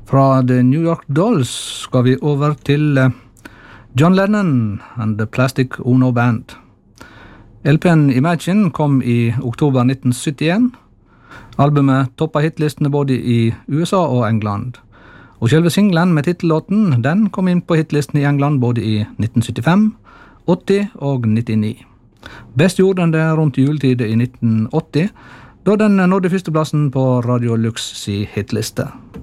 Fra The New York Dolls skal vi over til John Lennon and the Plastic Ono Band. LP'en Imagine kom i oktober 1971. Albumet toppet hitlistene både i USA og England. Og selve singlen med titellåten, den kom inn på hitlisten i England både i 1975, 80 og 99. Best gjorde den det rundt juletid i 1980, da den nådde førsteplassen på Radio Lux si hitliste.